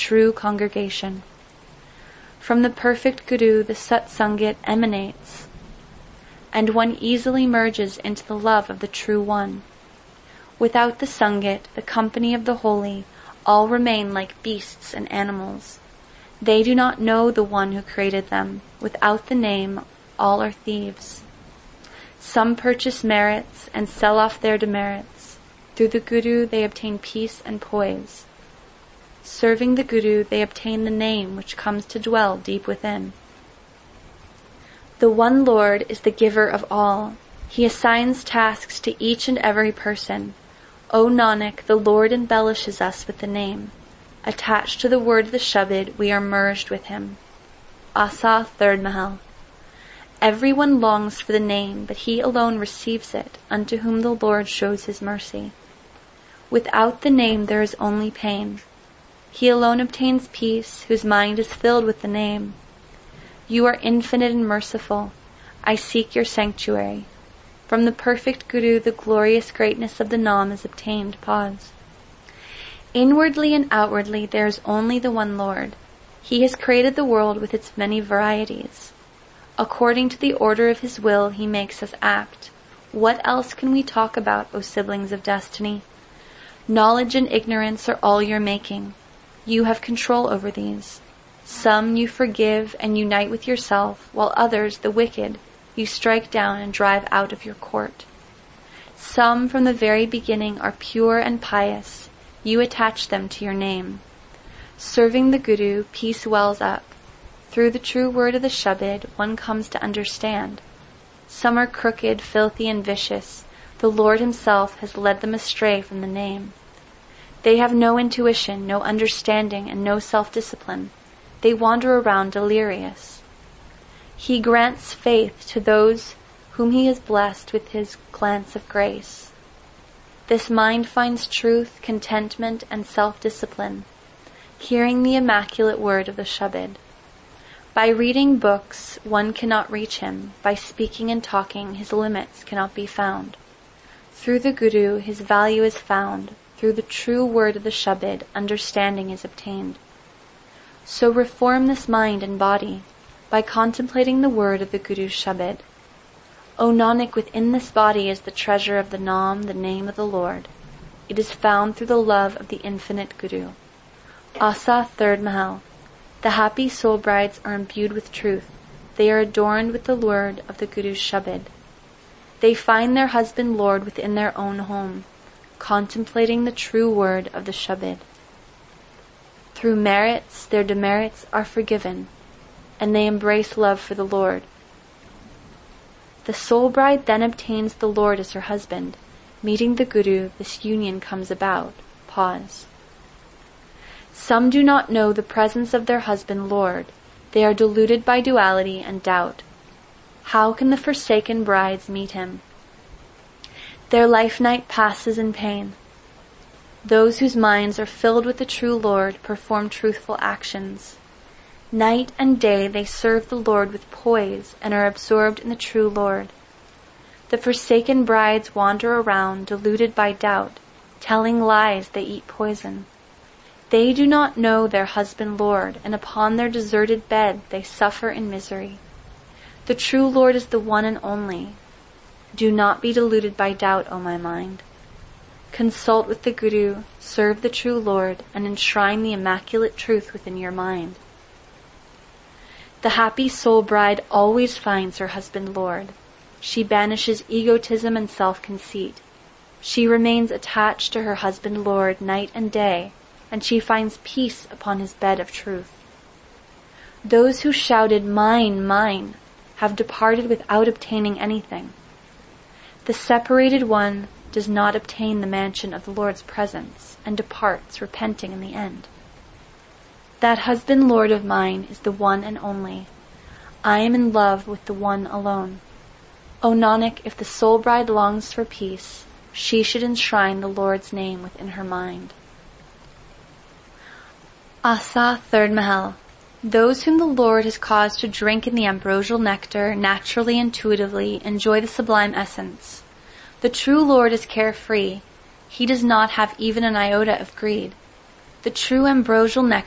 true congregation. From the perfect Guru the Satsangit emanates, and one easily merges into the love of the True One. Without the Sangit, the company of the holy, all remain like beasts and animals. They do not know the one who created them. Without the name, all are thieves. Some purchase merits and sell off their demerits. Through the Guru they obtain peace and poise. Serving the Guru they obtain the name which comes to dwell deep within. The one Lord is the giver of all. He assigns tasks to each and every person. O Nanak, the Lord embellishes us with the name. Attached to the word of the Shabad, we are merged with him. Asa, third Mahal. Everyone longs for the name, but he alone receives it, unto whom the Lord shows his mercy. Without the name there is only pain. He alone obtains peace, whose mind is filled with the name. You are infinite and merciful. I seek your sanctuary. From the perfect Guru the glorious greatness of the Nam is obtained. Pause. Inwardly and outwardly there is only the one Lord. He has created the world with its many varieties. According to the order of his will he makes us act. What else can we talk about, O siblings of destiny? Knowledge and ignorance are all your making. You have control over these. Some you forgive and unite with yourself, while others, the wicked, you strike down and drive out of your court. Some from the very beginning are pure and pious. You attach them to your name. Serving the Guru, peace wells up. Through the true word of the Shabad, one comes to understand. Some are crooked, filthy, and vicious. The Lord himself has led them astray from the name. They have no intuition, no understanding, and no self-discipline. They wander around delirious. He grants faith to those whom he has blessed with his glance of grace. This mind finds truth, contentment, and self-discipline, hearing the immaculate word of the Shabad. By reading books, one cannot reach him. By speaking and talking, his limits cannot be found. Through the Guru, his value is found. Through the true word of the Shabad, understanding is obtained. So reform this mind and body by contemplating the word of the Guru's Shabad. O Nanak, within this body is the treasure of the Nam, the name of the Lord. It is found through the love of the infinite Guru. Asa, third Mahal. The happy soul brides are imbued with truth. They are adorned with the word of the Guru's Shabad. They find their husband Lord within their own home, contemplating the true word of the Shabad. Through merits, their demerits are forgiven, and they embrace love for the Lord. The soul bride then obtains the Lord as her husband. Meeting the Guru, this union comes about. Pause. Some do not know the presence of their husband Lord. They are deluded by duality and doubt. How can the forsaken brides meet him? Their life night passes in pain. Those whose minds are filled with the true Lord perform truthful actions. Night and day they serve the Lord with poise and are absorbed in the true Lord. The forsaken brides wander around, deluded by doubt, telling lies they eat poison. They do not know their husband Lord, and upon their deserted bed they suffer in misery. The true Lord is the one and only. Do not be deluded by doubt, O my mind. Consult with the Guru, serve the true Lord, and enshrine the immaculate truth within your mind. The happy soul bride always finds her husband Lord. She banishes egotism and self-conceit. She remains attached to her husband Lord night and day, and she finds peace upon his bed of truth. Those who shouted, "Mine, mine," have departed without obtaining anything. The separated one does not obtain the mansion of the Lord's presence, and departs, repenting in the end. That husband Lord of mine is the one and only. I am in love with the one alone. O Nanak, if the soul bride longs for peace, she should enshrine the Lord's name within her mind. Asa, third Mahal. Those whom the Lord has caused to drink in the ambrosial nectar naturally, intuitively enjoy the sublime essence. The true Lord is carefree. He does not have even an iota of greed. The true ambrosial nectar